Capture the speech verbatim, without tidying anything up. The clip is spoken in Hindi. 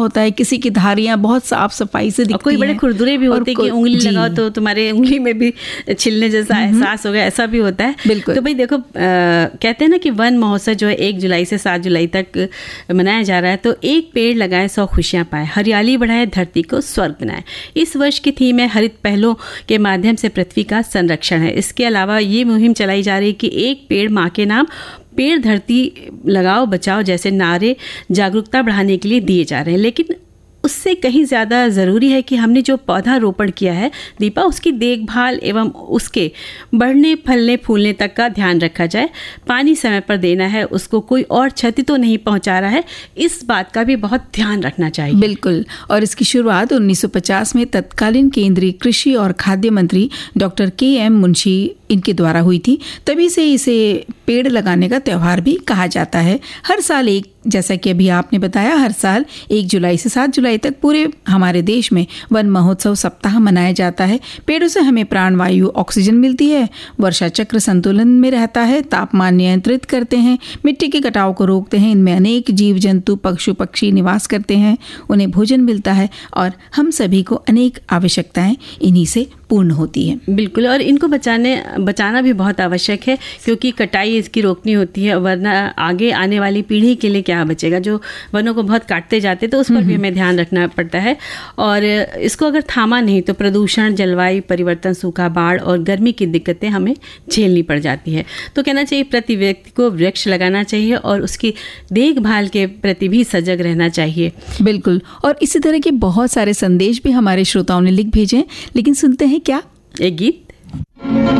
होता है, किसी की धारियाँ बहुत साफ सफाई से दिखती हैं, कोई बड़े खुरदुरे भी होते हैं कि उंगली लगाओ तो तुम्हारे उंगली में भी छिलने जैसा एहसास हो गया, ऐसा भी होता है। बिल्कुल। तो भाई देखो, आ, कहते हैं ना कि वन महोत्सव जो है एक जुलाई से सात जुलाई तक मनाया जा रहा है। तो एक पेड़ लगाए सौ खुशियाँ पाए, हरियाली बढ़ाए धरती को स्वर्ग बनाए। इस वर्ष की थीम है हरित पहलों के माध्यम से पृथ्वी का संरक्षण है। इसके अलावा ये मुहिम चलाई जा रही है कि एक पेड़ माँ के नाम, पेड़ धरती लगाओ बचाओ जैसे नारे जागरूकता बढ़ाने के लिए दिए जा रहे हैं। लेकिन उससे कहीं ज़्यादा ज़रूरी है कि हमने जो पौधा रोपण किया है दीपा, उसकी देखभाल एवं उसके बढ़ने फलने फूलने तक का ध्यान रखा जाए। पानी समय पर देना है, उसको कोई और क्षति तो नहीं पहुंचा रहा है, इस बात का भी बहुत ध्यान रखना चाहिए। बिल्कुल। और इसकी शुरुआत उन्नीस सौ पचास में तत्कालीन केंद्रीय कृषि और खाद्य मंत्री डॉक्टर के एम मुंशी इनके द्वारा हुई थी। तभी से इसे पेड़ लगाने का त्यौहार भी कहा जाता है। हर साल एक, जैसा कि अभी आपने बताया, हर साल एक जुलाई से सात जुलाई तक पूरे हमारे देश में वन महोत्सव सप्ताह मनाया जाता है। पेड़ों से हमें प्राणवायु ऑक्सीजन मिलती है, वर्षा चक्र संतुलन में रहता है, तापमान नियंत्रित करते हैं, मिट्टी के कटाव को रोकते हैं, इनमें अनेक जीव जंतु पशु पक्षी निवास करते हैं, उन्हें भोजन मिलता है और हम सभी को अनेक आवश्यकताएं इन्हीं से पूर्ण होती है। बिल्कुल। और इनको बचाने बचाना भी बहुत आवश्यक है, क्योंकि कटाई इसकी रोकनी होती है, वरना आगे आने वाली पीढ़ी के लिए क्या बचेगा। जो वनों को बहुत काटते जाते तो उस पर भी हमें ध्यान रखना पड़ता है। और इसको अगर थामा नहीं तो प्रदूषण, जलवायु परिवर्तन, सूखा, बाढ़ और गर्मी की दिक्कतें हमें झेलनी पड़ जाती है। तो कहना चाहिए प्रति व्यक्ति को वृक्ष लगाना चाहिए और उसकी देखभाल के प्रति भी सजग रहना चाहिए। बिल्कुल। और इसी तरह के बहुत सारे संदेश भी हमारे श्रोताओं ने लिख भेजे, लेकिन सुनते हैं क्या, एक गीत।